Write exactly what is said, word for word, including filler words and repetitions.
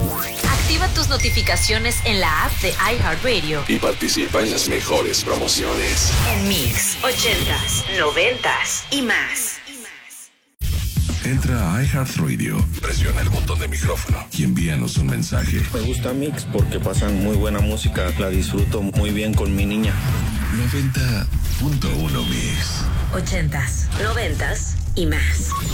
Activa tus notificaciones en la app de iHeartRadio y participa en las mejores promociones. En Mix, ochentas, noventas y más. Entra a iHeartRadio, presiona el botón de micrófono y envíanos un mensaje. Me gusta Mix porque pasan muy buena música, la disfruto muy bien con mi niña. noventa punto uno Mix. Ochentas, noventas y más.